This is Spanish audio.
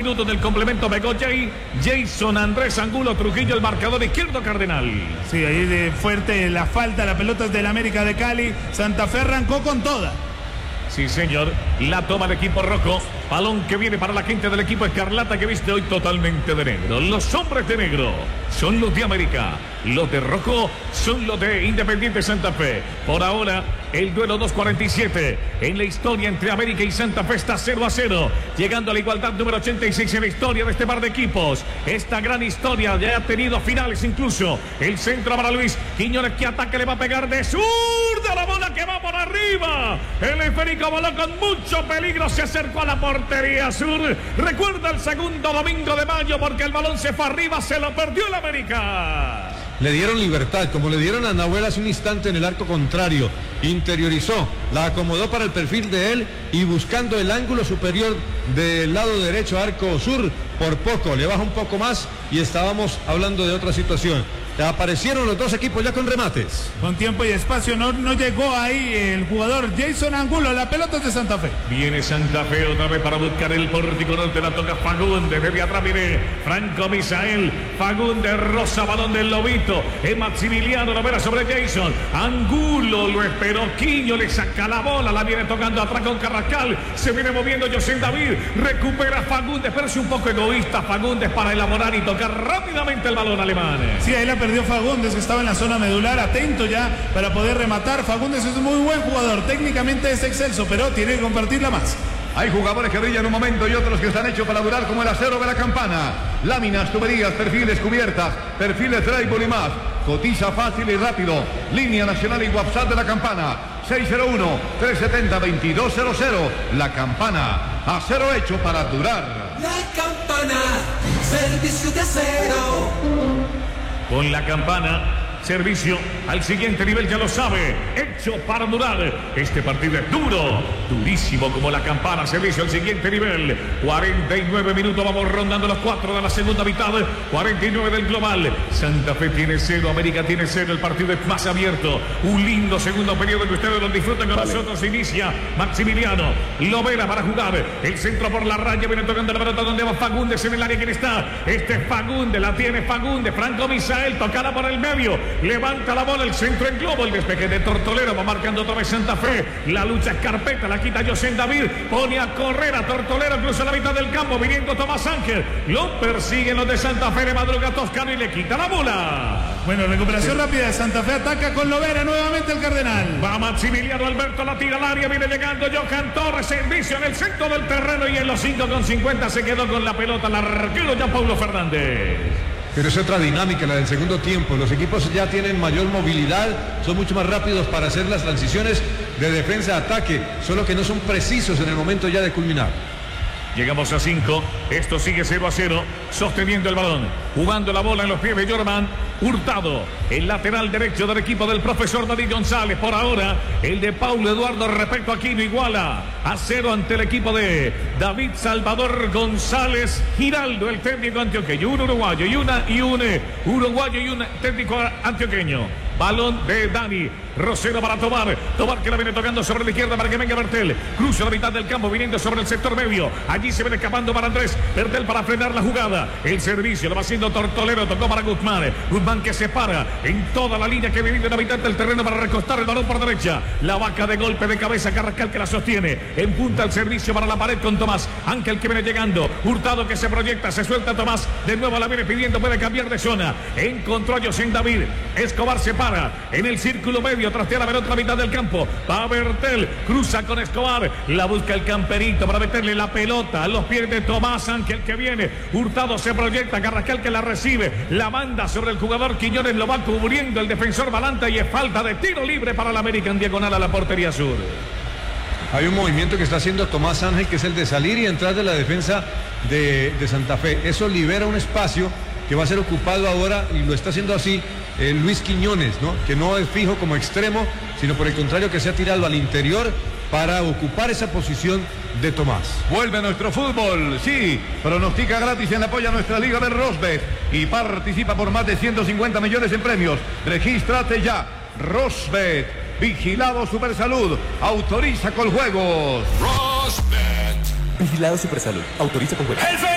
minutos del complemento pegó Jason Andrés Angulo Trujillo, el marcador izquierdo Cardenal. Sí, ahí de fuerte la falta, la pelota es del América de Cali. Santa Fe arrancó con toda. Sí, señor, la toma de equipo rojo. Balón que viene para la gente del equipo Escarlata, que viste hoy totalmente de negro. Los hombres de negro son los de América. Los de rojo son los de Independiente Santa Fe. Por ahora, el duelo 247 en la historia entre América y Santa Fe está 0-0. Llegando a la igualdad número 86 en la historia de este par de equipos. Esta gran historia ya ha tenido finales incluso. El centro para Luis Quiñones, que ataque, le va a pegar de zurda, la bola que va por arriba. El esférico voló con mucho peligro, se acercó a la portería sur. Recuerda el segundo domingo de mayo, porque el balón se fue arriba, se lo perdió el América. Le dieron libertad, como le dieron a Nahuel hace un instante en el arco contrario. Interiorizó, la acomodó para el perfil de él y buscando el ángulo superior del lado derecho, arco sur, por poco, le baja un poco más y estábamos hablando de otra situación. Aparecieron los dos equipos ya con remates. Con tiempo y espacio, no llegó ahí el jugador Jason Angulo. La pelota es de Santa Fe. Viene Santa Fe otra vez para buscar el pórtico norte. La toca Fagundes, desde atrás viene Franco Misael. Fagundes, rosa, balón del Lobito. Es Maximiliano, la vera sobre Jason Angulo, lo esperó Quiño, le saca la bola, la viene tocando atrás con Carrascal. Se viene moviendo José David, recupera Fagundes, pero es un poco egoísta Fagundes para elaborar y tocar rápidamente el balón alemán. Sí, ahí la perdió Fagundes, que estaba en la zona medular, atento ya para poder rematar. Fagundes es un muy buen jugador, técnicamente es excelso, pero tiene que compartirla más. Hay jugadores que brillan un momento y otros que están hechos para durar, como el acero de la Campana. Láminas, tuberías, perfiles, cubiertas, perfiles drywall y más. Cotiza fácil y rápido. Línea nacional y WhatsApp de la Campana. 601-370-2200. La Campana. Acero hecho para durar. La Campana. Servicio de acero. Con la Campana, servicio al siguiente nivel, ya lo sabe, hecho para durar. Este partido es duro, durísimo como la Campana, servicio al siguiente nivel. 49 minutos, vamos rondando los 4 de la segunda mitad, 49 del global. Santa Fe tiene 0, América tiene 0, el partido es más abierto. Un lindo segundo periodo que ustedes lo disfrutan con nosotros. Inicia Maximiliano, Lovera para jugar, el centro por la raya, viene tocando la pelota donde va Fagundes en el área. ¿Quién está? Este es Fagundes, la tiene Fagundes, Franco Misael, tocada por el medio, levanta la bola, el centro en globo, el despeje de Tortolero, va marcando otra vez Santa Fe, la lucha es carpeta, la quita José David, pone a correr a Tortolero, cruza la mitad del campo, viniendo Tomás Ángel, lo persiguen los de Santa Fe, de madruga Toscano y le quita la bola. Bueno, recuperación rápida de Santa Fe, ataca con Lovera nuevamente el Cardenal. Va Maximiliano Alberto, la tira al área, viene llegando Johan Torres, servicio en el centro del terreno y en los 5,50 se quedó con la pelota el arquero ya Paulo Fernández. Pero es otra dinámica la del segundo tiempo. Los equipos ya tienen mayor movilidad, son mucho más rápidos para hacer las transiciones de defensa a ataque, solo que no son precisos en el momento ya de culminar. Llegamos a 5, esto sigue 0-0, sosteniendo el balón, jugando la bola en los pies de Jorman Hurtado, el lateral derecho del equipo del profesor David González. Por ahora, el de Paulo Eduardo respecto a Aquino iguala a 0 ante el equipo de David Salvador González Giraldo, el técnico antioqueño. Un uruguayo y un técnico antioqueño. Balón de Dani Rosero para Tobar que la viene tocando sobre la izquierda para que venga Bertel, cruza la mitad del campo viniendo sobre el sector medio, allí se viene escapando para Andrés Bertel para frenar la jugada, el servicio lo va haciendo Tortolero, tocó para Guzmán que se para en toda la línea que viene en la mitad del terreno para recostar el balón por derecha, la vaca de golpe de cabeza, Carrascal que la sostiene, en punta el servicio para la pared con Tomás Ángel que viene llegando, Hurtado que se proyecta, se suelta Tomás, de nuevo la viene pidiendo, puede cambiar de zona, encontró a José David, Escobar se para en el círculo medio, trastea la pelota a la mitad del campo, va Bertel, cruza con Escobar, la busca el camperito para meterle la pelota a los pies de Tomás Ángel que viene, Hurtado se proyecta, Carrascal que la recibe, la manda sobre el jugador Quiñones, lo va cubriendo el defensor Balanta y es falta de tiro libre para la América en diagonal a la portería sur. Hay un movimiento que está haciendo Tomás Ángel que es el de salir y entrar de la defensa de Santa Fe, eso libera un espacio que va a ser ocupado ahora y lo está haciendo así Luis Quiñones, ¿no? Que no es fijo como extremo, sino por el contrario que se ha tirado al interior para ocupar esa posición de Tomás. Vuelve nuestro fútbol, sí, pronostica gratis en apoyo a nuestra liga de Rosbet y participa por más de 150 millones en premios. Regístrate ya, Rosbet, vigilado Supersalud, autoriza con juegos. Rosbet, vigilado Supersalud, autoriza con juegos.